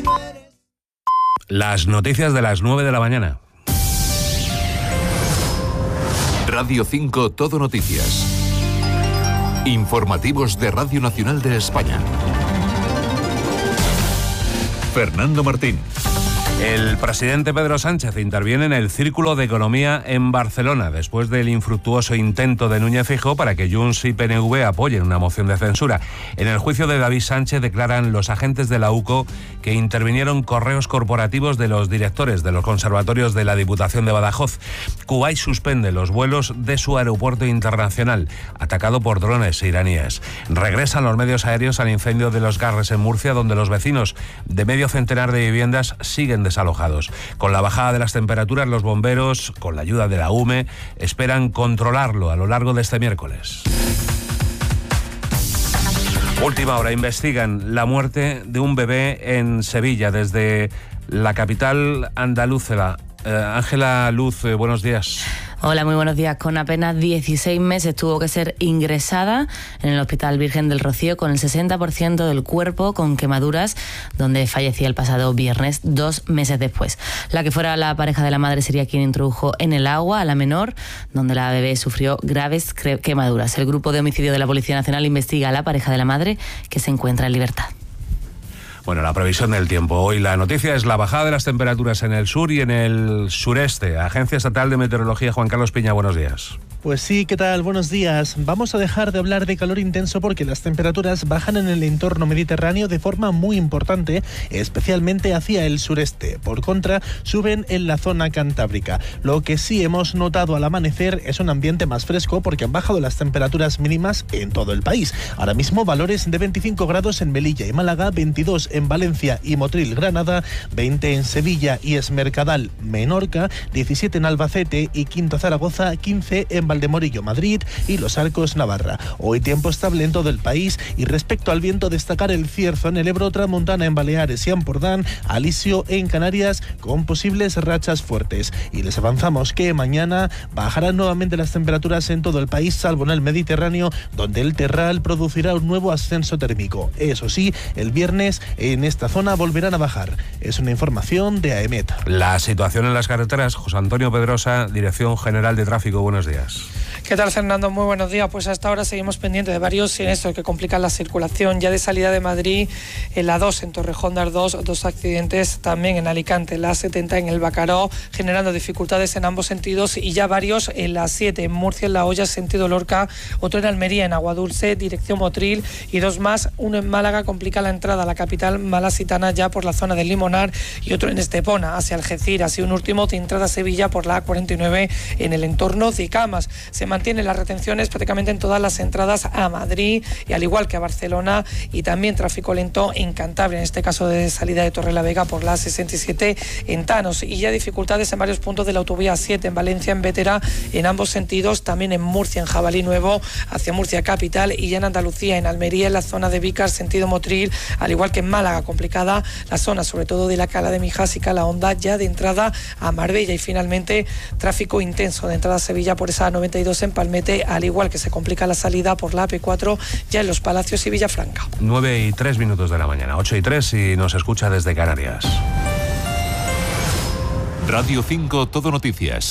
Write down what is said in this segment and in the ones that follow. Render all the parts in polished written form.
Las noticias de las 9 de la mañana. Radio 5 Todo Noticias. Informativos de Radio Nacional de España. Fernando Martín. El presidente Pedro Sánchez interviene en el Círculo de Economía en Barcelona después del infructuoso intento de Núñez Feijóo para que Junts y PNV apoyen una moción de censura. En el juicio de David Sánchez declaran los agentes de la UCO que intervinieron correos corporativos de los directores de los conservatorios de la Diputación de Badajoz. Kuwait suspende los vuelos de su aeropuerto internacional, atacado por drones iraníes. Regresan los medios aéreos al incendio de Los Garres en Murcia, donde los vecinos de medio centenar de viviendas siguen desalojados. Con la bajada de las temperaturas, los bomberos, con la ayuda de la UME, esperan controlarlo a lo largo de este miércoles. Última hora, investigan la muerte de un bebé en Sevilla, desde la capital andaluza. Ángela Luz, buenos días. Hola, muy buenos días. Con apenas 16 meses tuvo que ser ingresada en el Hospital Virgen del Rocío con el 60% del cuerpo con quemaduras, donde fallecía el pasado viernes, 2 meses después. La que fuera la pareja de la madre sería quien introdujo en el agua a la menor, donde la bebé sufrió graves quemaduras. El grupo de homicidio de la Policía Nacional investiga a la pareja de la madre, que se encuentra en libertad. Bueno, la previsión del tiempo. Hoy la noticia es la bajada de las temperaturas en el sur y en el sureste. Agencia Estatal de Meteorología, Juan Carlos Piña, buenos días. Pues sí, ¿qué tal? Buenos días. Vamos a dejar de hablar de calor intenso porque las temperaturas bajan en el entorno mediterráneo de forma muy importante, especialmente hacia el sureste. Por contra, suben en la zona cantábrica. Lo que sí hemos notado al amanecer es un ambiente más fresco porque han bajado las temperaturas mínimas en todo el país. Ahora mismo valores de 25 grados en Melilla y Málaga, 22 en Valencia y Motril, Granada, 20 en Sevilla y Esmercadal, Menorca, 17 en Albacete y Quinto Zaragoza, 15 en Valdemorillo, Madrid y Los Arcos, Navarra. Hoy tiempo estable en todo el país y respecto al viento destacar el cierzo en el Ebro, tramontana en Baleares y Ampurdán, alisio en Canarias con posibles rachas fuertes. Y les avanzamos que mañana bajarán nuevamente las temperaturas en todo el país, salvo en el Mediterráneo, donde el terral producirá un nuevo ascenso térmico. Eso sí, el viernes en esta zona volverán a bajar. Es una información de AEMET. La situación en las carreteras, José Antonio Pedrosa, Dirección General de Tráfico, buenos días. ¿Qué tal, Fernando? Muy buenos días. Pues hasta ahora seguimos pendientes de varios siniestros que complican la circulación. Ya de salida de Madrid, en la 2 en Torrejón de Ardoz, 2 accidentes, también en Alicante, la 70 en el Bacaró, generando dificultades en ambos sentidos, y ya varios en la 7 en Murcia, en La Hoya, sentido Lorca, otro en Almería, en Aguadulce, dirección Motril, y 2 más, uno en Málaga, complica la entrada a la capital malasitana ya por la zona del Limonar, y otro en Estepona, hacia Algeciras, y un último de entrada a Sevilla por la A49 en el entorno de Camas. Se mantienen las retenciones prácticamente en todas las entradas a Madrid, y al igual que a Barcelona, y también tráfico lento en Cantabria, en este caso de salida de Torrelavega por la 67 en Tanos, y ya dificultades en varios puntos de la autovía 7 en Valencia, en Bétera, en ambos sentidos, también en Murcia, en Jabalí Nuevo, hacia Murcia capital, y ya en Andalucía, en Almería, en la zona de Vícar, sentido Motril, al igual que en Málaga, complicada la zona, sobre todo de la Cala de Mijas y Calahonda, ya de entrada a Marbella, y finalmente tráfico intenso de entrada a Sevilla por esa 92 en Palmete, al igual que se complica la salida por la AP4 ya en Los Palacios y Villafranca. 9:03 de la mañana, 8:03, y nos escucha desde Canarias. Radio 5 Todo Noticias.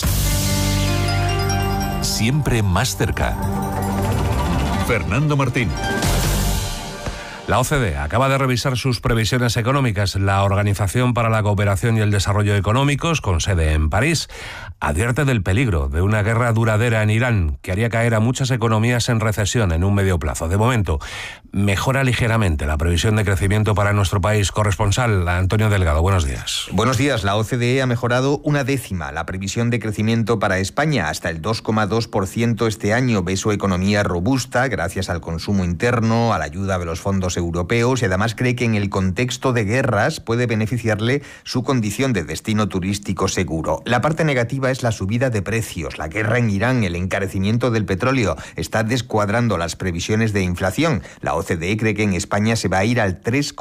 Siempre más cerca. Fernando Martín. La OCDE acaba de revisar sus previsiones económicas. La Organización para la Cooperación y el Desarrollo Económicos, con sede en París, advierte del peligro de una guerra duradera en Irán que haría caer a muchas economías en recesión en un medio plazo. De momento, mejora ligeramente la previsión de crecimiento para nuestro país. Corresponsal Antonio Delgado, buenos días. Buenos días. La OCDE ha mejorado 1/10 la previsión de crecimiento para España hasta el 2,2% este año. Ve su economía robusta gracias al consumo interno, a la ayuda de los fondos europeos, y además cree que en el contexto de guerras puede beneficiarle su condición de destino turístico seguro. La parte negativa alternativa es la subida de precios. La guerra en Irán, el encarecimiento del petróleo, está descuadrando las previsiones de inflación. La OCDE cree que en España se va a ir al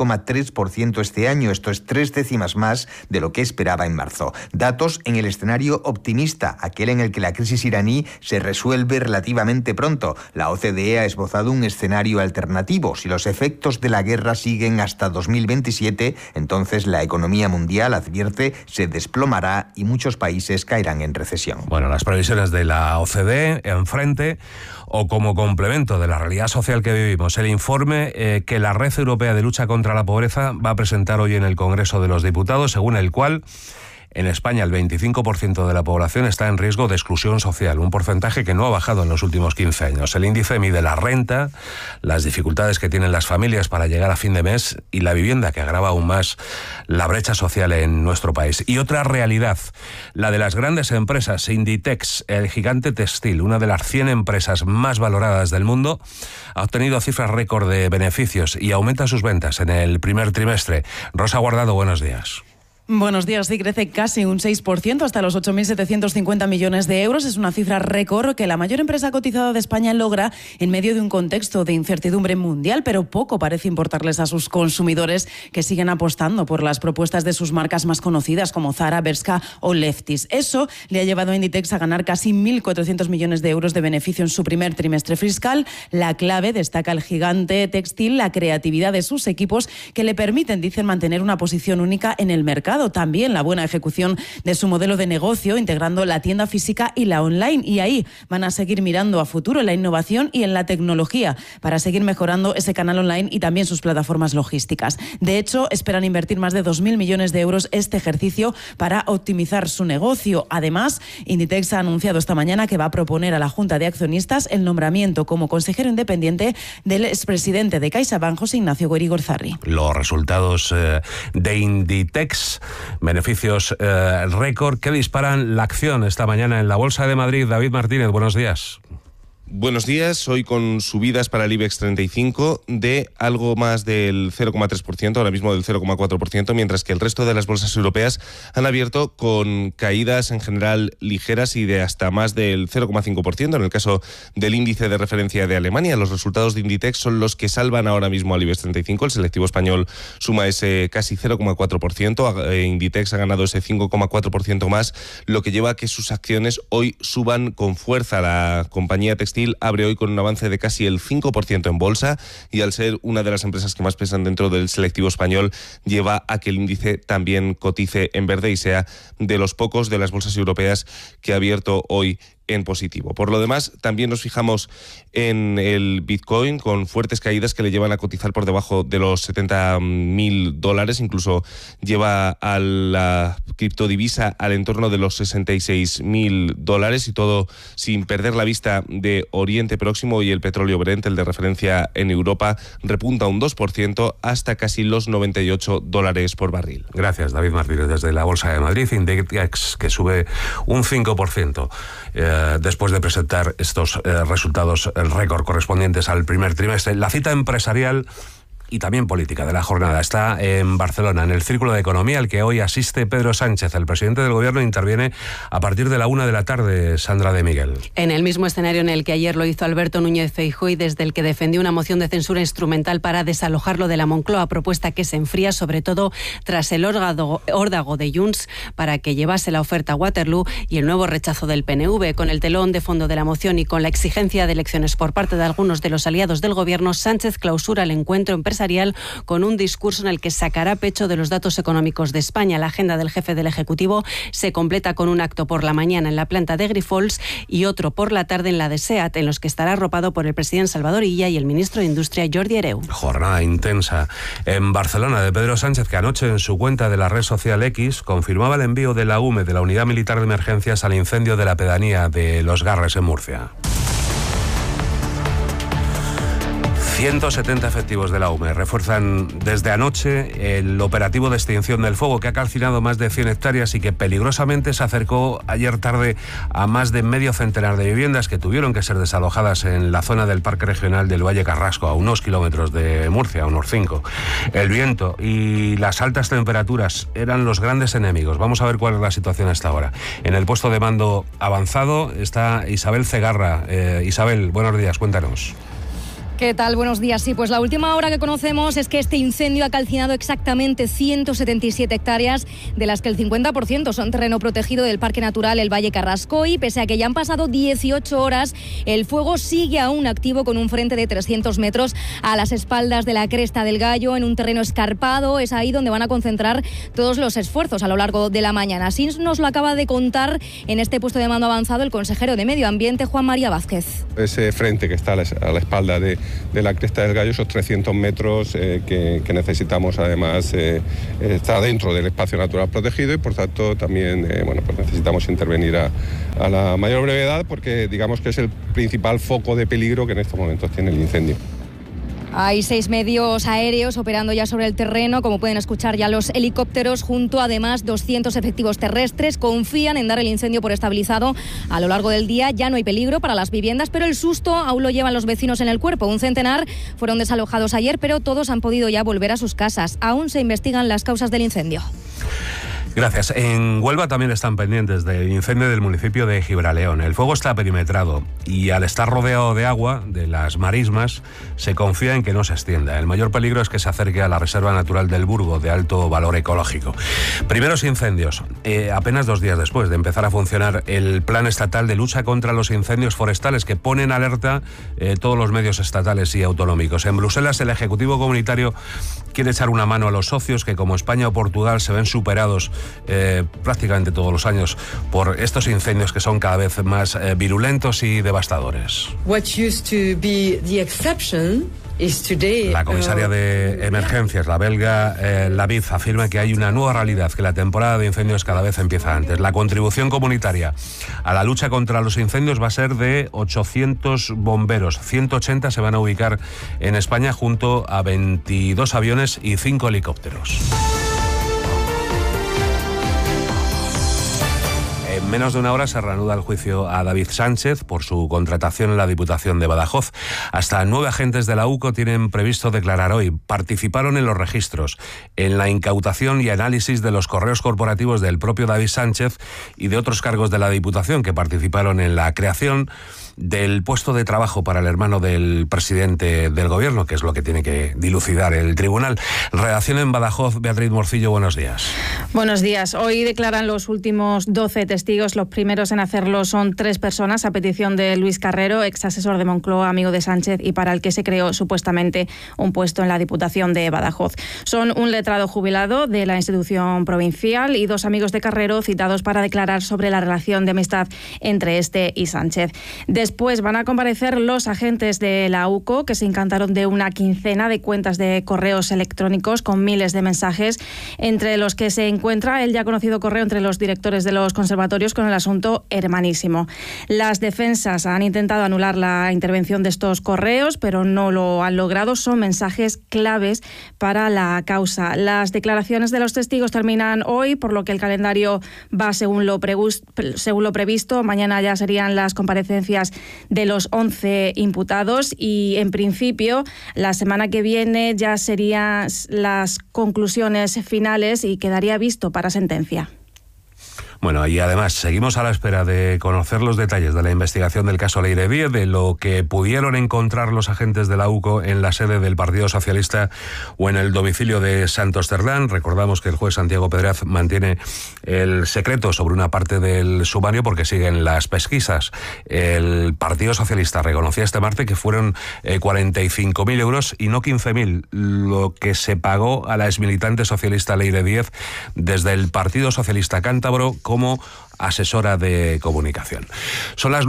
3,3% este año. Esto es 3 décimas más de lo que esperaba en marzo. Datos en el escenario optimista, aquel en el que la crisis iraní se resuelve relativamente pronto. La OCDE ha esbozado un escenario alternativo. Si los efectos de la guerra siguen hasta 2027, entonces la economía mundial, advierte, se desplomará y muchos países caerán en recesión. Bueno, las previsiones de la OCDE enfrente o como complemento de la realidad social que vivimos. El informe que la Red Europea de Lucha contra la Pobreza va a presentar hoy en el Congreso de los Diputados, según el cual en España el 25% de la población está en riesgo de exclusión social, un porcentaje que no ha bajado en los últimos 15 años. El índice mide la renta, las dificultades que tienen las familias para llegar a fin de mes y la vivienda, que agrava aún más la brecha social en nuestro país. Y otra realidad, la de las grandes empresas. Inditex, el gigante textil, una de las 100 empresas más valoradas del mundo, ha obtenido cifras récord de beneficios y aumenta sus ventas en el primer trimestre. Rosa Guardado, buenos días. Buenos días. Sí, crece casi un 6% hasta los 8.750 millones de euros. Es una cifra récord que la mayor empresa cotizada de España logra en medio de un contexto de incertidumbre mundial, pero poco parece importarles a sus consumidores, que siguen apostando por las propuestas de sus marcas más conocidas como Zara, Bershka o Lefties. Eso le ha llevado a Inditex a ganar casi 1.400 millones de euros de beneficio en su primer trimestre fiscal. La clave, destaca el gigante textil, la creatividad de sus equipos, que le permiten, dicen, mantener una posición única en el mercado. También la buena ejecución de su modelo de negocio, integrando la tienda física y la online. Y ahí van a seguir mirando a futuro en la innovación y en la tecnología para seguir mejorando ese canal online y también sus plataformas logísticas. De hecho, esperan invertir más de 2.000 millones de euros este ejercicio para optimizar su negocio. Además, Inditex ha anunciado esta mañana que va a proponer a la Junta de Accionistas el nombramiento como consejero independiente del expresidente de CaixaBank, José Ignacio Goirigorzári. Los resultados de Inditex, beneficios récord que disparan la acción esta mañana en la Bolsa de Madrid. David Martínez, buenos días. Buenos días, hoy con subidas para el IBEX 35 de algo más del 0,3%, ahora mismo del 0,4%, mientras que el resto de las bolsas europeas han abierto con caídas en general ligeras y de hasta más del 0,5%. En el caso del índice de referencia de Alemania, los resultados de Inditex son los que salvan ahora mismo al IBEX 35. El selectivo español suma ese casi 0,4%, Inditex ha ganado ese 5,4% más, lo que lleva a que sus acciones hoy suban con fuerza. La compañía textil abre hoy con un avance de casi el 5% en bolsa y, al ser una de las empresas que más pesan dentro del selectivo español, lleva a que el índice también cotice en verde y sea de los pocos de las bolsas europeas que ha abierto hoy en positivo. Por lo demás, también nos fijamos en el Bitcoin, con fuertes caídas que le llevan a cotizar por debajo de los $70.000, incluso lleva a la criptodivisa al entorno de los $66.000, y todo sin perder la vista de Oriente Próximo. Y el petróleo Brent, el de referencia en Europa, repunta un 2% hasta casi los $98 por barril. Gracias, David Martínez, desde la Bolsa de Madrid. Inditex, que sube un 5%. Después de presentar estos resultados récord correspondientes al primer trimestre. La cita empresarial y también política de la jornada está en Barcelona, en el Círculo de Economía, al que hoy asiste Pedro Sánchez. El presidente del Gobierno interviene a partir de la 1:00 p.m, Sandra de Miguel. En el mismo escenario en el que ayer lo hizo Alberto Núñez Feijóo, y desde el que defendió una moción de censura instrumental para desalojarlo de la Moncloa, propuesta que se enfría sobre todo tras el órdago de Junts para que llevase la oferta a Waterloo y el nuevo rechazo del PNV. Con el telón de fondo de la moción y con la exigencia de elecciones por parte de algunos de los aliados del Gobierno, Sánchez clausura el encuentro empresarial con un discurso en el que sacará pecho de los datos económicos de España. La agenda del jefe del Ejecutivo se completa con un acto por la mañana en la planta de Grifols y otro por la tarde en la de SEAT, en los que estará arropado por el presidente Salvador Illa y el ministro de Industria, Jordi Hereu. Jornada intensa en Barcelona de Pedro Sánchez, que anoche en su cuenta de la red social X confirmaba el envío de la UME, de la Unidad Militar de Emergencias, al incendio de la pedanía de Los Garres en Murcia. 170 efectivos de la UME refuerzan desde anoche el operativo de extinción del fuego que ha calcinado más de 100 hectáreas y que peligrosamente se acercó ayer tarde a más de medio centenar de viviendas que tuvieron que ser desalojadas en la zona del Parque Regional del Valle Carrasco, a unos kilómetros de Murcia, a unos 5. El viento y las altas temperaturas eran los grandes enemigos. Vamos a ver cuál es la situación hasta ahora. En el puesto de mando avanzado está Isabel Cegarra. Isabel, buenos días, cuéntanos. ¿Qué tal? Buenos días. Sí, pues la última hora que conocemos es que este incendio ha calcinado exactamente 177 hectáreas, de las que el 50% son terreno protegido del Parque Natural El Valle Carrasco, y pese a que ya han pasado 18 horas, el fuego sigue aún activo con un frente de 300 metros a las espaldas de la Cresta del Gallo, en un terreno escarpado. Es ahí donde van a concentrar todos los esfuerzos a lo largo de la mañana. Así nos lo acaba de contar en este puesto de mando avanzado el consejero de Medio Ambiente, Juan María Vázquez. Ese frente que está a la espalda de la Cresta del Gallo, esos 300 metros que necesitamos, además está dentro del espacio natural protegido, y por tanto también pues necesitamos intervenir a la mayor brevedad, porque digamos que es el principal foco de peligro que en estos momentos tiene el incendio. Hay 6 medios aéreos operando ya sobre el terreno, como pueden escuchar ya los helicópteros, junto a además 200 efectivos terrestres. Confían en dar el incendio por estabilizado a lo largo del día. Ya no hay peligro para las viviendas, pero el susto aún lo llevan los vecinos en el cuerpo. Un centenar fueron desalojados ayer, pero todos han podido ya volver a sus casas. Aún se investigan las causas del incendio. Gracias. En Huelva también están pendientes del incendio del municipio de Gibraleón. El fuego está perimetrado y, al estar rodeado de agua, de las marismas, se confía en que no se extienda. El mayor peligro es que se acerque a la Reserva Natural del Burgo, de alto valor ecológico. Primeros incendios, apenas 2 días después de empezar a funcionar el Plan Estatal de Lucha contra los Incendios Forestales, que pone en alerta todos los medios estatales y autonómicos. En Bruselas, el Ejecutivo Comunitario quiere echar una mano a los socios que, como España o Portugal, se ven superados prácticamente todos los años por estos incendios que son cada vez más virulentos y devastadores. La comisaria de emergencias, la belga Laviv, afirma que hay una nueva realidad, que la temporada de incendios cada vez empieza antes. La contribución comunitaria a la lucha contra los incendios va a ser de 800 bomberos. 180 se van a ubicar en España, junto a 22 aviones y 5 helicópteros. En menos de una hora se reanuda el juicio a David Sánchez por su contratación en la Diputación de Badajoz. Hasta 9 agentes de la UCO tienen previsto declarar hoy. Participaron en los registros, en la incautación y análisis de los correos corporativos del propio David Sánchez y de otros cargos de la Diputación que participaron en la creación del puesto de trabajo para el hermano del presidente del Gobierno, que es lo que tiene que dilucidar el tribunal. Redacción en Badajoz, Beatriz Morcillo, buenos días. Buenos días. Hoy declaran los últimos 12 testigos. Los primeros en hacerlo son 3 personas, a petición de Luis Carrero, ex asesor de Moncloa, amigo de Sánchez, y para el que se creó supuestamente un puesto en la Diputación de Badajoz. Son un letrado jubilado de la institución provincial y 2 amigos de Carrero citados para declarar sobre la relación de amistad entre este y Sánchez. Después van a comparecer los agentes de la UCO, que se encantaron de una quincena de cuentas de correos electrónicos con miles de mensajes, entre los que se encuentra el ya conocido correo entre los directores de los conservatorios con el asunto hermanísimo. Las defensas han intentado anular la intervención de estos correos, pero no lo han logrado. Son mensajes claves para la causa. Las declaraciones de los testigos terminan hoy, por lo que el calendario va según lo previsto. Mañana ya serían las comparecencias de los 11 imputados y, en principio, la semana que viene ya serían las conclusiones finales y quedaría visto para sentencia. Bueno, y además seguimos a la espera de conocer los detalles de la investigación del caso Leire Díez, de lo que pudieron encontrar los agentes de la UCO en la sede del Partido Socialista o en el domicilio de Santos Cerdán. Recordamos que el juez Santiago Pedraz mantiene el secreto sobre una parte del sumario porque siguen las pesquisas. El Partido Socialista reconocía este martes que fueron 45.000 euros y no 15.000 lo que se pagó a la exmilitante socialista Leire Díez desde el Partido Socialista Cántabro como asesora de comunicación. Son las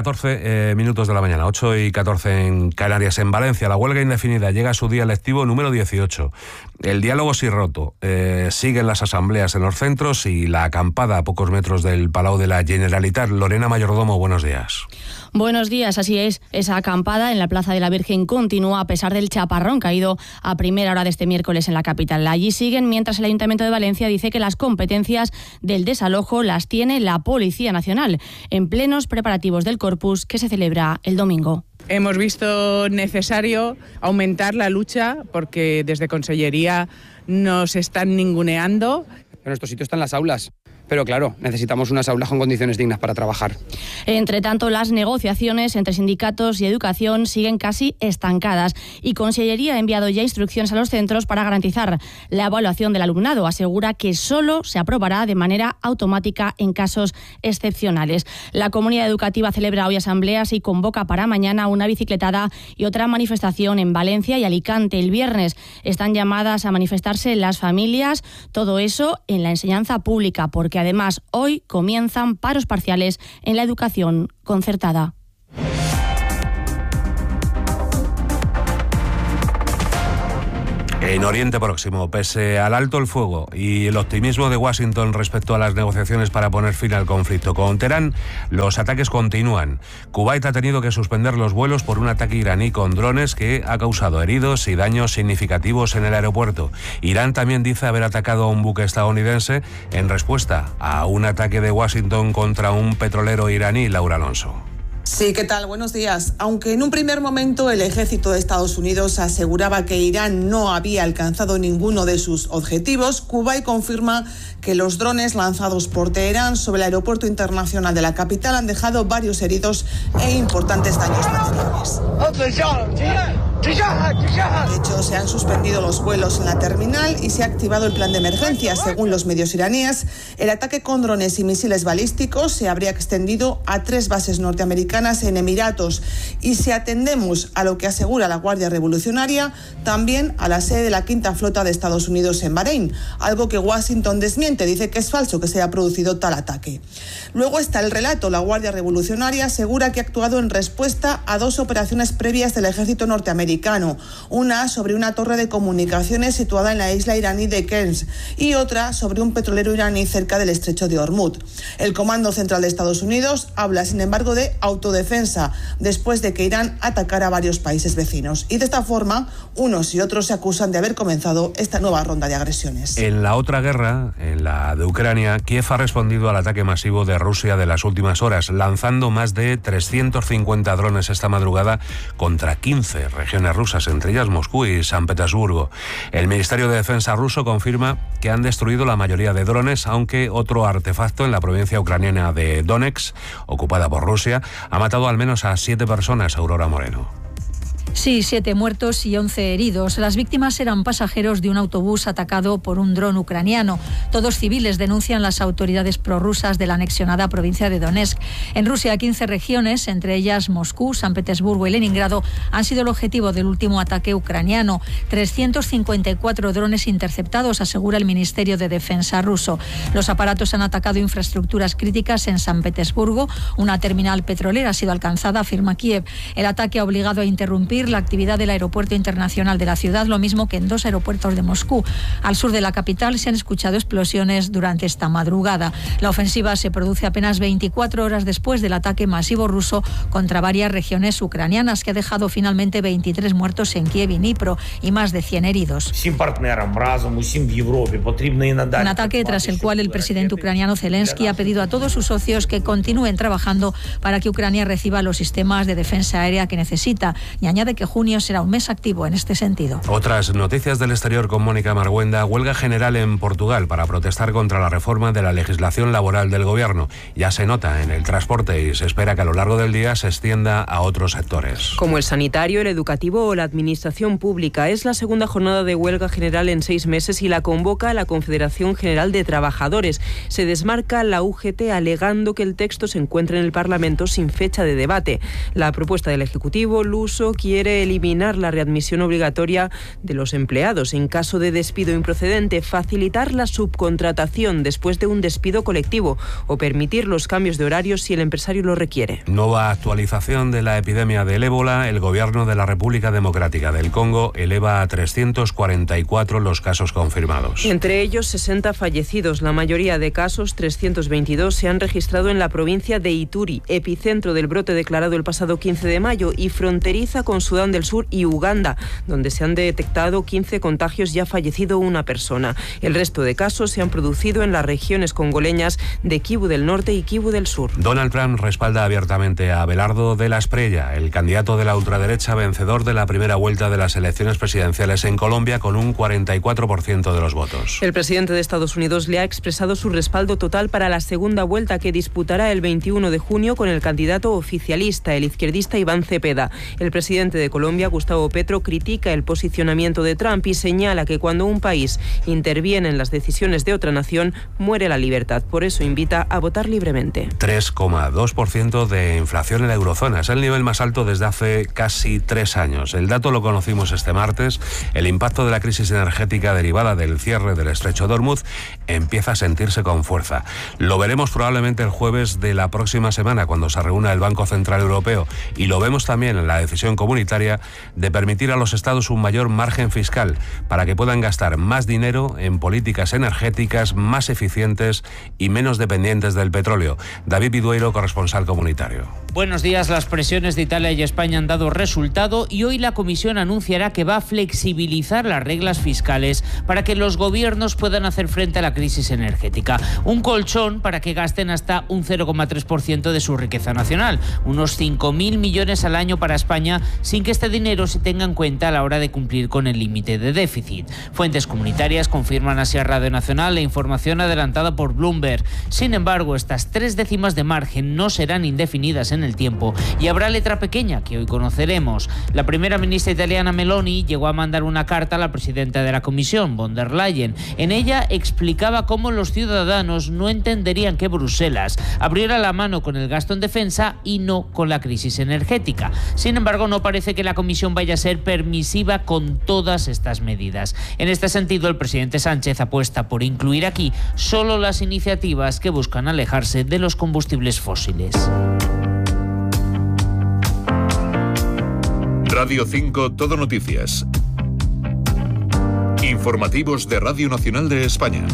9:14 minutos de la mañana, 8:14 en Canarias. En Valencia, la huelga indefinida llega a su día lectivo número 18. El diálogo sí roto. Siguen las asambleas en los centros y la acampada a pocos metros del Palau de la Generalitat. Lorena Mayordomo, buenos días. Buenos días, así es. Esa acampada en la Plaza de la Virgen continúa a pesar del chaparrón caído a primera hora de este miércoles en la capital. Allí siguen, mientras el Ayuntamiento de Valencia dice que las competencias del desalojo las tiene la Policía Nacional, en plenos preparativos del Corpus que se celebra el domingo. Hemos visto necesario aumentar la lucha porque desde Consellería nos están ninguneando. En nuestro sitio están las aulas. Pero claro, necesitamos unas aulas con condiciones dignas para trabajar. Entre tanto, las negociaciones entre sindicatos y educación siguen casi estancadas y Consellería ha enviado ya instrucciones a los centros para garantizar la evaluación del alumnado. Asegura que solo se aprobará de manera automática en casos excepcionales. La comunidad educativa celebra hoy asambleas y convoca para mañana una bicicletada y otra manifestación en Valencia y Alicante. El viernes están llamadas a manifestarse las familias, todo eso en la enseñanza pública, porque además hoy comienzan paros parciales en la educación concertada. En Oriente Próximo, pese al alto el fuego y el optimismo de Washington respecto a las negociaciones para poner fin al conflicto con Teherán, los ataques continúan. Kuwait ha tenido que suspender los vuelos por un ataque iraní con drones que ha causado heridos y daños significativos en el aeropuerto. Irán también dice haber atacado a un buque estadounidense en respuesta a un ataque de Washington contra un petrolero iraní. Laura Alonso. Sí, ¿qué tal? Buenos días. Aunque en un primer momento el ejército de Estados Unidos aseguraba que Irán no había alcanzado ninguno de sus objetivos, Kuwait confirma que los drones lanzados por Teherán sobre el aeropuerto internacional de la capital han dejado varios heridos e importantes daños materiales. De hecho, se han suspendido los vuelos en la terminal y se ha activado el plan de emergencia. Según los medios iraníes, el ataque con drones y misiles balísticos se habría extendido a 3 bases norteamericanas en Emiratos y, si atendemos a lo que asegura la Guardia Revolucionaria, también a la sede de la Quinta Flota de Estados Unidos en Bahrein, algo que Washington desmiente, dice que es falso que se haya producido tal ataque. Luego está el relato. La Guardia Revolucionaria asegura que ha actuado en respuesta a 2 operaciones previas del ejército norteamericano, una sobre una torre de comunicaciones situada en la isla iraní de Kerch y otra sobre un petrolero iraní cerca del estrecho de Hormuz. El Comando Central de Estados Unidos habla, sin embargo, de autodefensa después de que Irán atacara a varios países vecinos. Y de esta forma, unos y otros se acusan de haber comenzado esta nueva ronda de agresiones. En la otra guerra, en la de Ucrania, Kiev ha respondido al ataque masivo de Rusia de las últimas horas, lanzando más de 350 drones esta madrugada contra 15 regiones rusas, entre ellas Moscú y San Petersburgo. El Ministerio de Defensa ruso confirma que han destruido la mayoría de drones, aunque otro artefacto en la provincia ucraniana de Donetsk, ocupada por Rusia, ha matado al menos a 7 personas. Aurora Moreno. Sí, 7 muertos y 11 heridos. Las víctimas eran pasajeros de un autobús atacado por un dron ucraniano. Todos civiles, denuncian las autoridades prorrusas de la anexionada provincia de Donetsk. En Rusia, 15 regiones, entre ellas Moscú, San Petersburgo y Leningrado, han sido el objetivo del último ataque ucraniano. 354 drones interceptados, asegura el Ministerio de Defensa ruso. Los aparatos han atacado infraestructuras críticas en San Petersburgo. Una terminal petrolera ha sido alcanzada, afirma Kiev. El ataque ha obligado a interrumpir la actividad del aeropuerto internacional de la ciudad, lo mismo que en 2 aeropuertos de Moscú. Al sur de la capital se han escuchado explosiones durante esta madrugada. La ofensiva se produce apenas 24 horas después del ataque masivo ruso contra varias regiones ucranianas, que ha dejado finalmente 23 muertos en Kiev y Dnipro y más de 100 heridos. Un ataque tras el cual el presidente ucraniano Zelensky ha pedido a todos sus socios que continúen trabajando para que Ucrania reciba los sistemas de defensa aérea que necesita, y añade que junio será un mes activo en este sentido. Otras noticias del exterior con Mónica Marguenda. Huelga general en Portugal para protestar contra la reforma de la legislación laboral del gobierno. Ya se nota en el transporte y se espera que a lo largo del día se extienda a otros sectores. Como el sanitario, el educativo o la administración pública. Es la segunda jornada de huelga general en 6 meses y la convoca la Confederación General de Trabajadores. Se desmarca la UGT alegando que el texto se encuentra en el Parlamento sin fecha de debate. La propuesta del Ejecutivo, luso, quiere quiere eliminar la readmisión obligatoria de los empleados en caso de despido improcedente, facilitar la subcontratación después de un despido colectivo o permitir los cambios de horarios si el empresario lo requiere. Nueva actualización de la epidemia del ébola. El gobierno de la República Democrática del Congo eleva a 344 los casos confirmados. Entre ellos 60 fallecidos. La mayoría de casos, 322, se han registrado en la provincia de Ituri, epicentro del brote declarado el pasado 15 de mayo y fronteriza con Sudán del Sur y Uganda, donde se han detectado 15 contagios y ha fallecido una persona. El resto de casos se han producido en las regiones congoleñas de Kivu del Norte y Kivu del Sur. Donald Trump respalda abiertamente a Abelardo de la Espriella, el candidato de la ultraderecha vencedor de la primera vuelta de las elecciones presidenciales en Colombia, con un 44% de los votos. El presidente de Estados Unidos le ha expresado su respaldo total para la segunda vuelta que disputará el 21 de junio con el candidato oficialista, el izquierdista Iván Cepeda. El presidente de Colombia, Gustavo Petro, critica el posicionamiento de Trump y señala que cuando un país interviene en las decisiones de otra nación, muere la libertad. Por eso invita a votar libremente. 3,2% de inflación en la eurozona. Es el nivel más alto desde hace casi 3 años. El dato lo conocimos este martes. El impacto de la crisis energética derivada del cierre del estrecho de Hormuz empieza a sentirse con fuerza. Lo veremos probablemente el jueves de la próxima semana, cuando se reúna el Banco Central Europeo, y lo vemos también en la decisión comunitaria de permitir a los estados un mayor margen fiscal para que puedan gastar más dinero en políticas energéticas más eficientes y menos dependientes del petróleo. David Vidueiro, corresponsal comunitario. Buenos días. Las presiones de Italia y España han dado resultado y hoy la Comisión anunciará que va a flexibilizar las reglas fiscales para que los gobiernos puedan hacer frente a la crisis energética. Un colchón para que gasten hasta un 0,3% de su riqueza nacional, unos 5.000 millones al año para España, sin que este dinero se tenga en cuenta a la hora de cumplir con el límite de déficit. Fuentes comunitarias confirman así a Radio Nacional la información adelantada por Bloomberg. Sin embargo, estas 3 décimas de margen no serán indefinidas en el tiempo y habrá letra pequeña que hoy conoceremos. La primera ministra italiana Meloni llegó a mandar una carta a la presidenta de la Comisión, von der Leyen. En ella explicaba cómo los ciudadanos no entenderían que Bruselas abriera la mano con el gasto en defensa y no con la crisis energética. Sin embargo, no parece que la Comisión vaya a ser permisiva con todas estas medidas. En este sentido, el presidente Sánchez apuesta por incluir aquí solo las iniciativas que buscan alejarse de los combustibles fósiles. Radio 5 Todo Noticias. Informativos de Radio Nacional de España.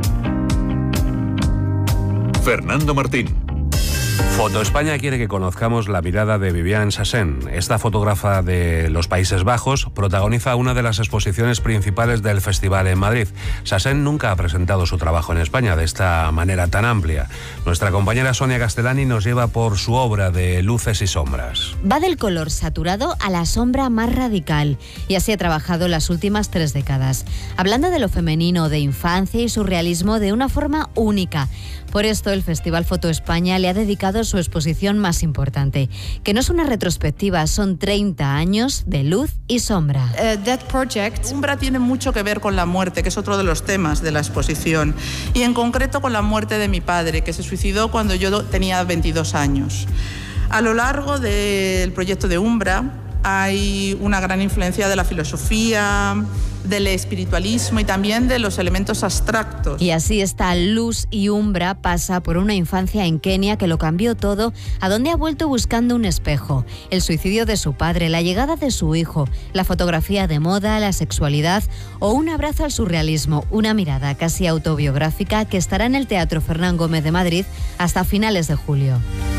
Fernando Martín. Foto España quiere que conozcamos la mirada de Viviane Sassen. Esta fotógrafa de los Países Bajos protagoniza una de las exposiciones principales del festival en Madrid. Sassen nunca ha presentado su trabajo en España de esta manera tan amplia. Nuestra compañera Sonia Castellani nos lleva por su obra de luces y sombras. Va del color saturado a la sombra más radical, y así ha trabajado las últimas 3 décadas, hablando de lo femenino, de infancia y surrealismo de una forma única. Por esto, el Festival Foto España le ha dedicado su exposición más importante, que no es una retrospectiva, son 30 años de luz y sombra. Umbra tiene mucho que ver con la muerte, que es otro de los temas de la exposición, y en concreto con la muerte de mi padre, que se suicidó cuando yo tenía 22 años. A lo largo del proyecto de Umbra hay una gran influencia de la filosofía, del espiritualismo y también de los elementos abstractos. Y así esta luz y umbra pasa por una infancia en Kenia que lo cambió todo, a donde ha vuelto buscando un espejo, el suicidio de su padre, la llegada de su hijo, la fotografía de moda, la sexualidad o un abrazo al surrealismo, una mirada casi autobiográfica que estará en el Teatro Fernán Gómez de Madrid hasta finales de julio.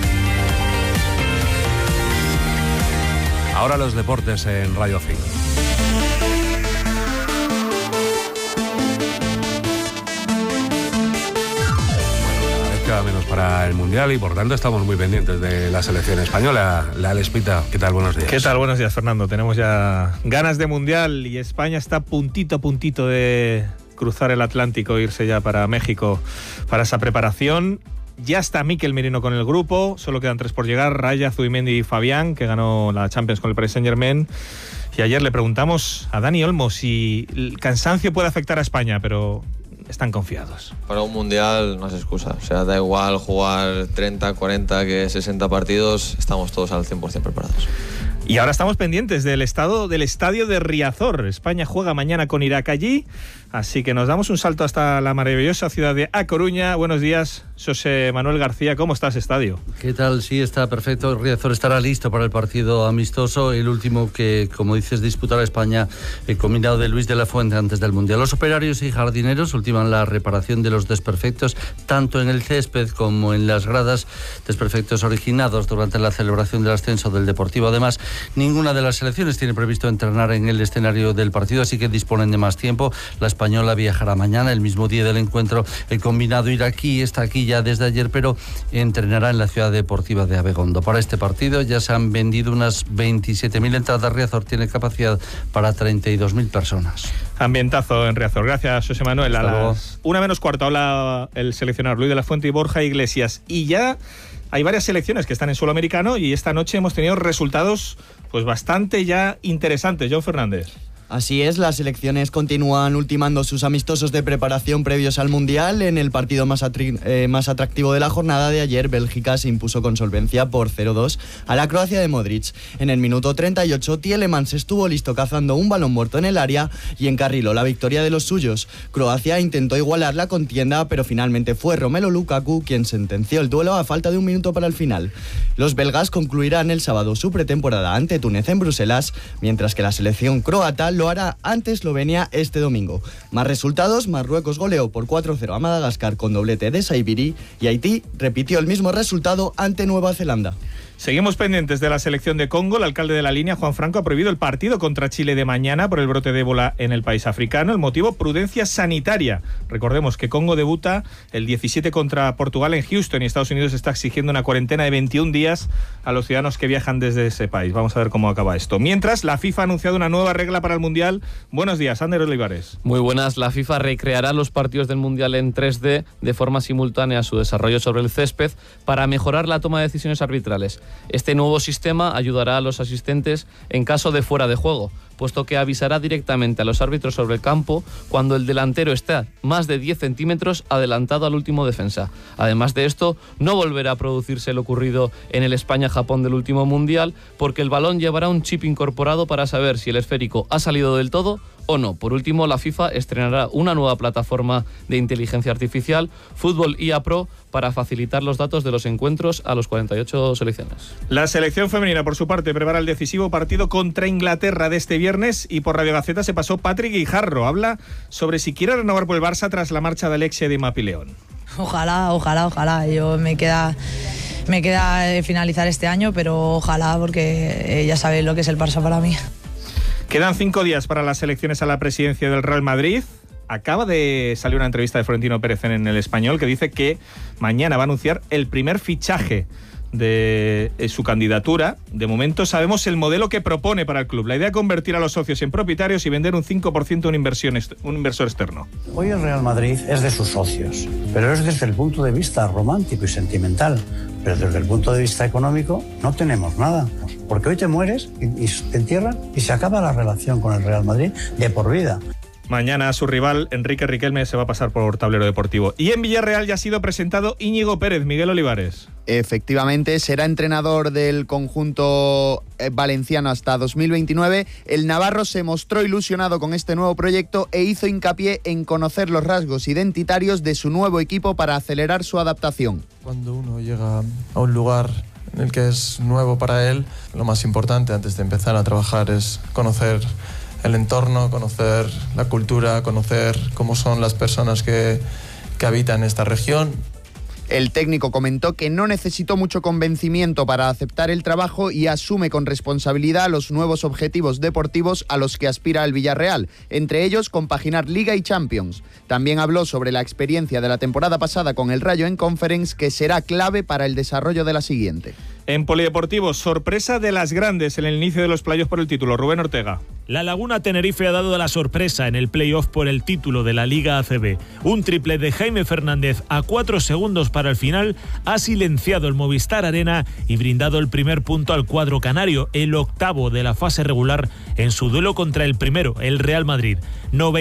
Ahora los deportes en Radio 5. Menos para el Mundial y por tanto estamos muy pendientes de la selección española. La Lespita, ¿qué tal? Buenos días. ¿Qué tal? Buenos días, Fernando. Tenemos ya ganas de Mundial y España está a puntito de cruzar el Atlántico e irse ya para México para esa preparación. Ya está Mikel Merino con el grupo, solo quedan 3 por llegar, Raya, Zubimendi y Fabián, que ganó la Champions con el Paris Saint-Germain. Y ayer le preguntamos a Dani Olmo si el cansancio puede afectar a España, pero están confiados. Para un mundial no es excusa, o sea, da igual jugar 30, 40 que 60 partidos, estamos todos al 100% preparados. Y ahora estamos pendientes del estado del estadio de Riazor. España juega mañana con Irak allí, así que nos damos un salto hasta la maravillosa ciudad de A Coruña. Buenos días, José Manuel García. ¿Cómo está ese estadio? ¿Qué tal? Sí, está perfecto. Riazor estará listo para el partido amistoso, el último que, como dices, disputará España, el combinado de Luis de la Fuente antes del Mundial. Los operarios y jardineros ultiman la reparación de los desperfectos, tanto en el césped como en las gradas, desperfectos originados durante la celebración del ascenso del Deportivo. Además, ninguna de las selecciones tiene previsto entrenar en el escenario del partido, así que disponen de más tiempo. La española viajará mañana, el mismo día del encuentro. El combinado iraquí está aquí ya desde ayer, pero entrenará en la ciudad deportiva de Abegondo. Para este partido ya se han vendido unas 27.000 entradas. Riazor tiene capacidad para 32.000 personas. Ambientazo en Riazor. Gracias, José Manuel. A las 1:45 habla el seleccionador Luis de la Fuente y Borja Iglesias. Y ya hay varias selecciones que están en suelo americano y esta noche hemos tenido resultados pues bastante ya interesantes. John Fernández. Así es, las selecciones continúan ultimando sus amistosos de preparación previos al Mundial. En el partido más atractivo de la jornada de ayer, Bélgica se impuso con solvencia por 0-2 a la Croacia de Modric. En el minuto 38, Tielemans estuvo listo cazando un balón muerto en el área y encarriló la victoria de los suyos. Croacia intentó igualar la contienda, pero finalmente fue Romelu Lukaku quien sentenció el duelo a falta de un minuto para el final. Los belgas concluirán el sábado su pretemporada ante Túnez en Bruselas, mientras que la selección croata lo hará ante Eslovenia este domingo. Más resultados: Marruecos goleó por 4-0 a Madagascar con doblete de Saibiri y Haití repitió el mismo resultado ante Nueva Zelanda. Seguimos pendientes de la selección de Congo. El alcalde de la línea, Juan Franco, ha prohibido el partido contra Chile de mañana por el brote de ébola en el país africano. El motivo: prudencia sanitaria. Recordemos que Congo debuta el 17 contra Portugal en Houston y Estados Unidos está exigiendo una cuarentena de 21 días a los ciudadanos que viajan desde ese país. Vamos a ver cómo acaba esto. Mientras, la FIFA ha anunciado una nueva regla para el Mundial. Buenos días, Ander Olivares. Muy buenas. La FIFA recreará los partidos del Mundial en 3D de forma simultánea a su desarrollo sobre el césped para mejorar la toma de decisiones arbitrales. Este nuevo sistema ayudará a los asistentes en caso de fuera de juego, puesto que avisará directamente a los árbitros sobre el campo cuando el delantero esté más de 10 centímetros adelantado al último defensa. Además de esto, no volverá a producirse lo ocurrido en el España-Japón del último Mundial, porque el balón llevará un chip incorporado para saber si el esférico ha salido del todo o no. Por último, la FIFA estrenará una nueva plataforma de inteligencia artificial, Fútbol IA Pro, para facilitar los datos de los encuentros a los 48 selecciones. La selección femenina, por su parte, prepara el decisivo partido contra Inglaterra de este viernes y por Radio Gaceta se pasó Patrick Guijarro. Habla sobre si quiere renovar por el Barça tras la marcha de Alexia y de Mapileón. Ojalá. Yo me queda finalizar este año, pero ojalá, porque ya sabéis lo que es el Barça para mí. Quedan 5 días para las elecciones a la presidencia del Real Madrid. Acaba de salir una entrevista de Florentino Pérez en El Español que dice que mañana va a anunciar el primer fichaje de su candidatura. De momento sabemos el modelo que propone para el club. La idea es convertir a los socios en propietarios y vender un 5% a un inversor externo. Hoy el Real Madrid es de sus socios, pero es desde el punto de vista romántico y sentimental. Pero desde el punto de vista económico no tenemos nada. Porque hoy te mueres y te entierran y se acaba la relación con el Real Madrid de por vida. Mañana su rival, Enrique Riquelme, se va a pasar por tablero deportivo. Y en Villarreal ya ha sido presentado Íñigo Pérez. Miguel Olivares. Efectivamente, será entrenador del conjunto valenciano hasta 2029. El navarro se mostró ilusionado con este nuevo proyecto e hizo hincapié en conocer los rasgos identitarios de su nuevo equipo para acelerar su adaptación. Cuando uno llega a un lugar en el que es nuevo para él, lo más importante antes de empezar a trabajar es conocer el entorno, conocer la cultura, conocer cómo son las personas que habitan esta región. El técnico comentó que no necesitó mucho convencimiento para aceptar el trabajo y asume con responsabilidad los nuevos objetivos deportivos a los que aspira el Villarreal, entre ellos compaginar Liga y Champions. También habló sobre la experiencia de la temporada pasada con el Rayo en Conference, que será clave para el desarrollo de la siguiente. En polideportivo, sorpresa de las grandes en el inicio de los playoffs por el título. Rubén Ortega. La Laguna Tenerife ha dado la sorpresa en el playoff por el título de la Liga ACB. Un triple de Jaime Fernández a 4 segundos para el final ha silenciado el Movistar Arena y brindado el primer punto al cuadro canario, el octavo de la fase regular en su duelo contra el primero, el Real Madrid.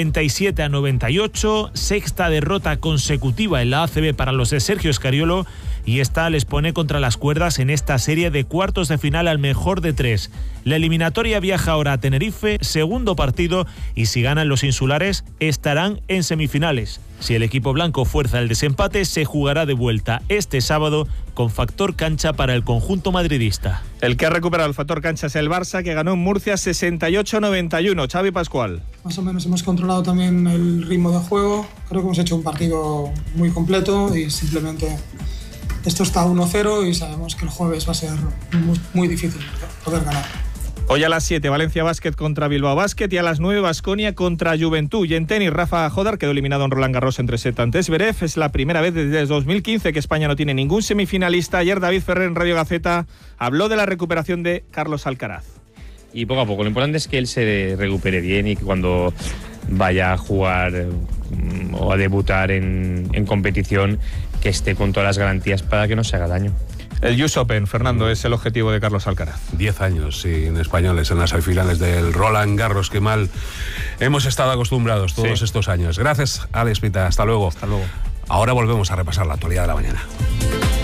97-98, sexta derrota consecutiva en la ACB para los de Sergio Escariolo, y esta les pone contra las cuerdas en esta serie de cuartos de final al mejor de 3. La eliminatoria viaja ahora a Tenerife, segundo partido, y si ganan los insulares estarán en semifinales. Si el equipo blanco fuerza el desempate, se jugará de vuelta este sábado con factor cancha para el conjunto madridista. El que ha recuperado el factor cancha es el Barça, que ganó en Murcia 68-91. Xavi Pascual. Más o menos hemos controlado también el ritmo de juego. Creo que hemos hecho un partido muy completo y simplemente esto está 1-0 y sabemos que el jueves va a ser muy difícil poder ganar. Hoy a las 7, Valencia Basket contra Bilbao Basket, y a las 9, Baskonia contra Juventud. Y en tenis, Rafa Jodar quedó eliminado en Roland Garros entre set ante Zverev. Es la primera vez desde 2015 que España no tiene ningún semifinalista. Ayer David Ferrer en Radio Gaceta habló de la recuperación de Carlos Alcaraz. Y poco a poco, lo importante es que él se recupere bien y que cuando vaya a jugar o a debutar en competición, que esté con todas las garantías para que no se haga daño. El US Open, Fernando, es el objetivo de Carlos Alcaraz. 10 años sin españoles en las semifinales del Roland Garros, que mal hemos estado acostumbrados todos estos años. Gracias, Alex Pita, hasta luego. Hasta luego. Ahora volvemos a repasar la actualidad de la mañana.